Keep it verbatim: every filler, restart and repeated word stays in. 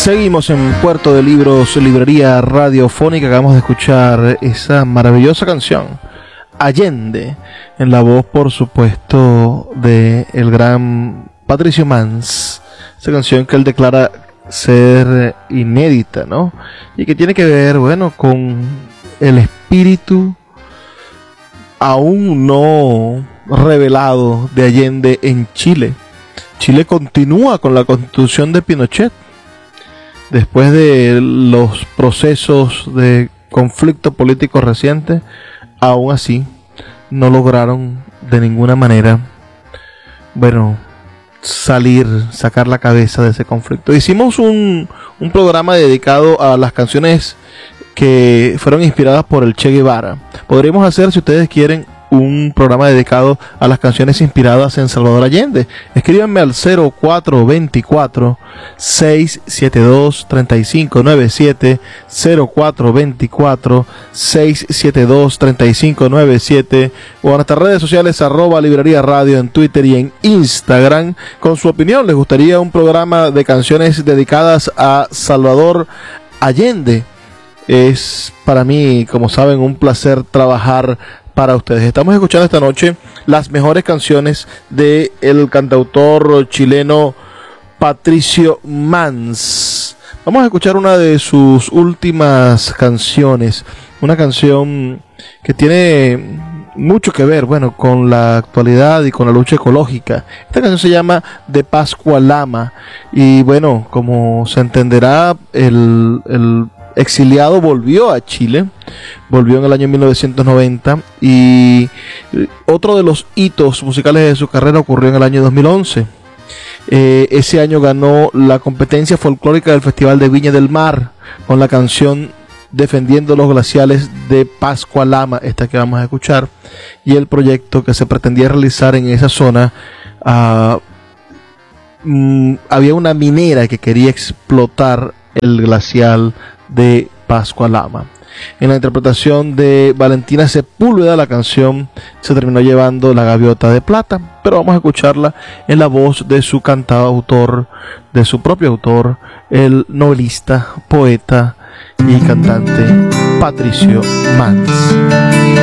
Seguimos en Puerto de Libros, librería radiofónica. Acabamos de escuchar esa maravillosa canción, Allende, en la voz, por supuesto, de el gran Patricio Mans. Esa canción que él declara ser inédita, ¿no? Y que tiene que ver, bueno, con el espíritu aún no revelado de Allende en Chile. Chile continúa con la constitución de Pinochet. Después de los procesos de conflicto político reciente, aún así no lograron de ninguna manera, bueno, salir, sacar la cabeza de ese conflicto. Hicimos un, un programa dedicado a las canciones que fueron inspiradas por el Che Guevara. Podríamos hacer, si ustedes quieren, un programa dedicado a las canciones inspiradas en Salvador Allende. Escríbanme al cero cuatro dos cuatro, seis siete dos, tres cinco nueve siete, cero cuatro dos cuatro, seis siete dos, tres cinco nueve siete, o a nuestras redes sociales arroba librería radio en Twitter y en Instagram con su opinión. ¿Les gustaría un programa de canciones dedicadas a Salvador Allende? Es para mí, como saben, un placer trabajar para ustedes. Estamos escuchando esta noche las mejores canciones de el cantautor chileno Patricio Mans. Vamos a escuchar una de sus últimas canciones, una canción que tiene mucho que ver, bueno, con la actualidad y con la lucha ecológica. Esta canción se llama De Pascua Lama y, bueno, como se entenderá, el, el exiliado volvió a Chile, volvió en el año mil novecientos noventa, y otro de los hitos musicales de su carrera ocurrió en el año dos mil once. Eh, ese año ganó la competencia folclórica del Festival de Viña del Mar con la canción Defendiendo los Glaciales de Pascua Lama, esta que vamos a escuchar, y el proyecto que se pretendía realizar en esa zona. Uh, mm, había una minera que quería explotar el glacial de Pascua Lama. En la interpretación de Valentina Sepúlveda, la canción se terminó llevando la gaviota de plata, pero vamos a escucharla en la voz de su cantautor, de su propio autor, el novelista, poeta y cantante Patricio Mans.